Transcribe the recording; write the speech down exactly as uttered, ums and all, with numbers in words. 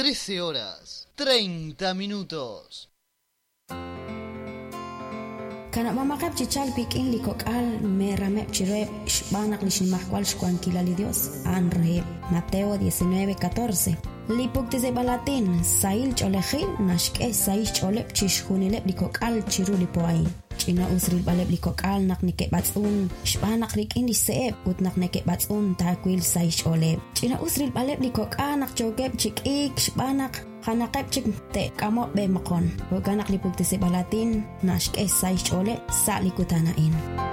trece horas, treinta minutos. Kana mamakap chichal pikin likokal meramep chirep shbanak lishimahkwal shkuankilali Dios anreheb Mateo diecinueve catorce. Lipuktize balatin sail cholejil nashke sail cholep chishhunilep likokal chiru lipoain. China usril balep likokal nak nike batsun shbanak rikin diseeb utnak nike batsun takwil sail cholep. China usril balep likokal nak jogeb chikik shbanak hanakep chik te kamot be makon. Huganak lipuktize balatin nashke sail cholep sa likutanain.